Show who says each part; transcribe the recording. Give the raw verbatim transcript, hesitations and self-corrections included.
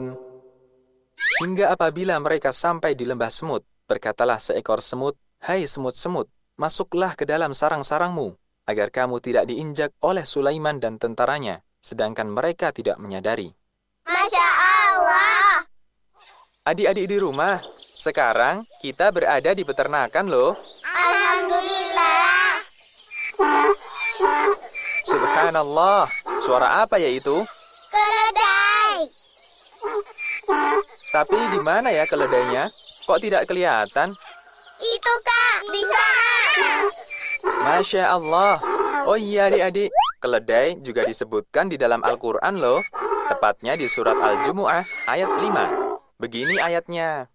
Speaker 1: يَعْلَمُونَ. Hingga apabila mereka sampai di lembah semut, berkatalah seekor semut, "Hai semut-semut, masuklah ke dalam sarang-sarangmu, agar kamu tidak diinjak oleh Sulaiman dan tentaranya, sedangkan mereka tidak menyadari."
Speaker 2: Masya Allah.
Speaker 1: Adik-adik di rumah, sekarang kita berada di peternakan loh.
Speaker 2: Alhamdulillah.
Speaker 1: Subhanallah, suara apa ya itu?
Speaker 2: Keledai.
Speaker 1: Tapi di mana ya keledainya? Kok tidak kelihatan?
Speaker 2: Itu Kak, di sana.
Speaker 1: Masya Allah. Oh iya adik-adik, keledai juga disebutkan di dalam Al-Quran loh. Tepatnya di surat Al-Jumu'ah ayat lima. Begini ayatnya.